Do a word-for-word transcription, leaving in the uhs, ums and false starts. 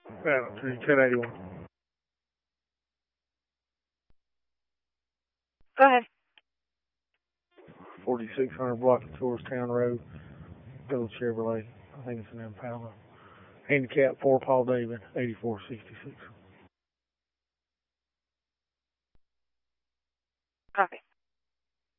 Yeah, ten eighty-one. Go ahead. forty-six hundred block of Tourstown Road, Village Chevrolet. I think it's an Impala. Handicap for Paul David, eighty-four sixty-six. Copy.